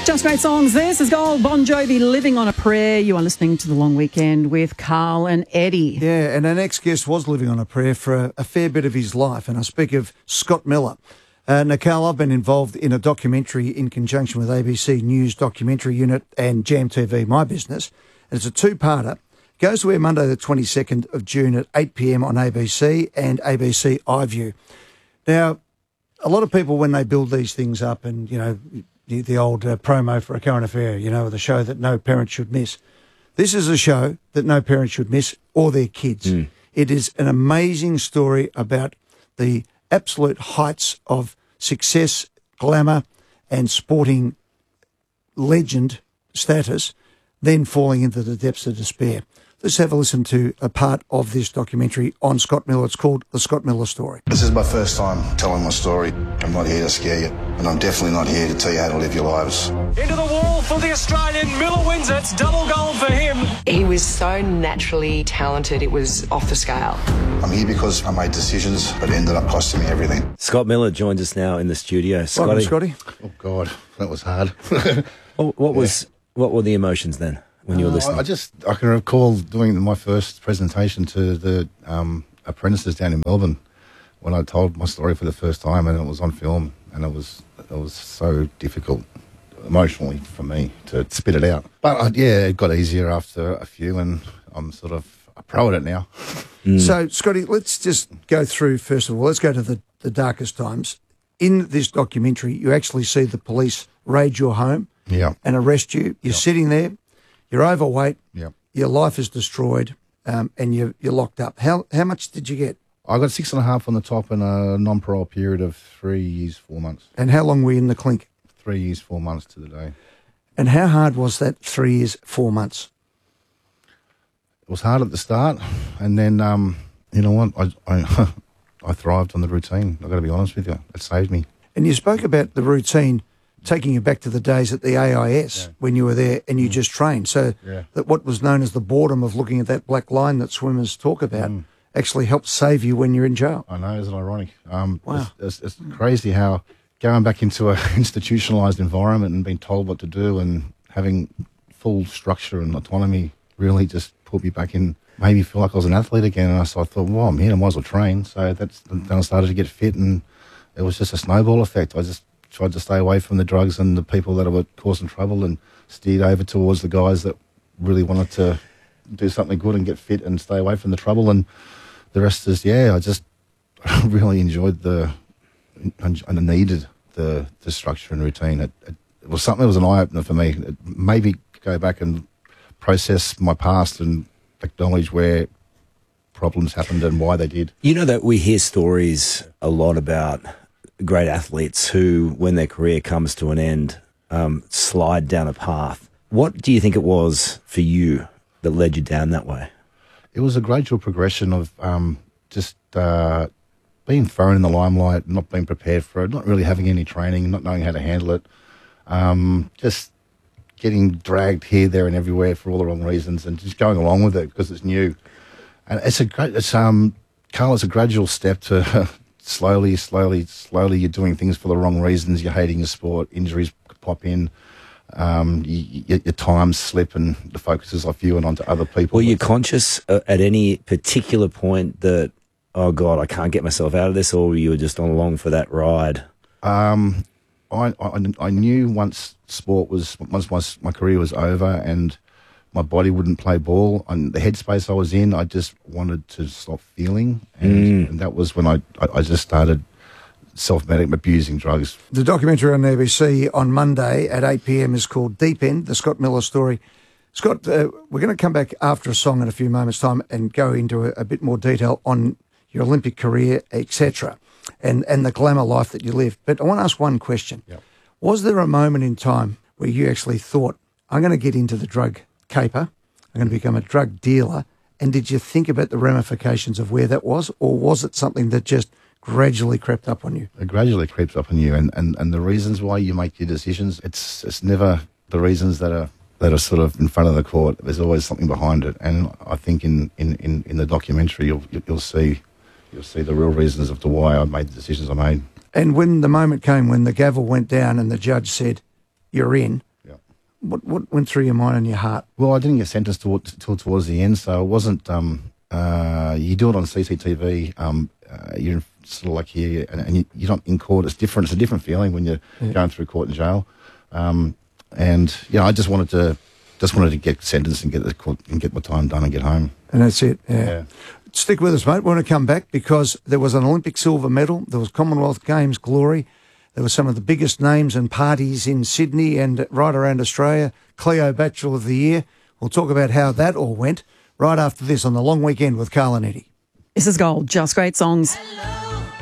Just great songs. This is Gold, Bon Jovi, Living on a Prayer. You are listening to The Long Weekend with Carl and Eddie. Yeah, and our next guest was living on a prayer for a fair bit of his life, and I speak of Scott Miller. Now, Carl, I've been involved in a documentary in conjunction with ABC News Documentary Unit and Jam TV, my business, and it's a two-parter. It goes to air Monday the 22nd of June at 8 p.m. on ABC and ABC iView. Now, a lot of people, when they build these things up and, you know, the old promo for A Current Affair, you know, the show that no parent should miss. This is a show that no parent should miss, or their kids. It is an amazing story about the absolute heights of success, glamour, and sporting legend status, then falling into the depths of despair. Let's have a listen to a part of this documentary on Scott Miller. It's called The Scott Miller Story. This is my first time telling my story. I'm not here to scare you, and I'm definitely not here to tell you how to live your lives. Into the wall for the Australian. Miller wins it. It's double gold for him. He was so naturally talented, it was off the scale. I'm here because I made decisions that ended up costing me everything. Scott Miller joins us now in the studio. Welcome, Scotty. Oh, God, that was hard. What were the emotions then when you were listening? I can recall doing my first presentation to the apprentices down in Melbourne when I told my story for the first time, and it was on film, and it was so difficult emotionally for me to spit it out. But it got easier after a few, and I'm sort of a pro at it now. So, Scotty, let's just go through, first of all, let's go to the darkest times. In this documentary, you actually see the police raid your home and arrest you. You're sitting there, you're overweight, your life is destroyed, and you're locked up. How much did you get? I got 6.5 on the top and a non-parole period of 3 years, 4 months. And how long were you in the clink? 3 years, 4 months to the day. And how hard was that 3 years, 4 months? It was hard at the start, and then, you know what, I thrived on the routine. I've got to be honest with you. It saved me. And you spoke about the routine taking you back to the days at the AIS when you were there and you just trained. So that what was known as the boredom of looking at that black line that swimmers talk about actually helps save you when you're in jail. I know, isn't it ironic? Wow. It's crazy how going back into an institutionalised environment and being told what to do and having full structure and autonomy really just put me back in, made me feel like I was an athlete again. And so I thought, well, I'm here, I might as well train. So then I started to get fit, and it was just a snowball effect. I just tried to stay away from the drugs and the people that were causing trouble and steered over towards the guys that really wanted to do something good and get fit and stay away from the trouble. And the rest is, I just really enjoyed and needed the structure and routine. It was something that was an eye-opener for me. It made me go back and process my past and acknowledge where problems happened and why they did. You know that we hear stories a lot about great athletes who, when their career comes to an end, slide down a path. What do you think it was for you that led you down that way? It was a gradual progression of just being thrown in the limelight, not being prepared for it, not really having any training, not knowing how to handle it, just getting dragged here, there, and everywhere for all the wrong reasons, and just going along with it because it's new. And Carl, it's a gradual step to slowly you're doing things for the wrong reasons. You're hating your sport, injuries pop in, your times slip, and the focus is off you and onto other people. Were you conscious at any particular point that, oh God, I can't get myself out of this, or you were just on along for that ride? I knew once my career was over and my body wouldn't play ball, and the headspace I was in, I just wanted to stop feeling, and that was when I just started self-medicating, abusing drugs. The documentary on ABC on Monday at 8 p.m. is called Deep End, The Scott Miller Story. Scott, we're going to come back after a song in a few moments' time and go into a bit more detail on your Olympic career, etc., and the glamour life that you lived. But I want to ask one question. Yep. Was there a moment in time where you actually thought, I'm going to get into the drug caper, I'm going to become a drug dealer, and did you think about the ramifications of where that was, or was it something that just gradually crept up on you? It gradually creeps up on you, and the reasons why you make your decisions, it's never the reasons that are sort of in front of the court. There's always something behind it, and I think in the documentary you'll see the real reasons of why I made the decisions I made. And when the moment came when the gavel went down and the judge said, you're in, What went through your mind and your heart? Well, I didn't get sentenced till towards the end, so it wasn't. You do it on CCTV. You're sort of like here, and you're not in court. It's different. It's a different feeling when you're going through court and jail. And I just wanted to get sentenced and get my time done and get home. And that's it. Yeah. Stick with us, mate. We want to come back because there was an Olympic silver medal. There was Commonwealth Games glory. There were some of the biggest names and parties in Sydney and right around Australia. Cleo Bachelor of the Year. We'll talk about how that all went right after this on The Long Weekend with Carl and Eddie. This is Gold, Just Great Songs. Hello.